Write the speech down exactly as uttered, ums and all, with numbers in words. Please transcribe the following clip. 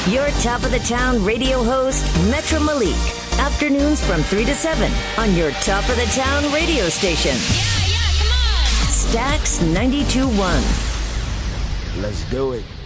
Your top of the town radio host, Metro Malik. Afternoons from three to seven on your top of the town radio station. Yeah, yeah, come on. Stax ninety-two point one. Let's do it.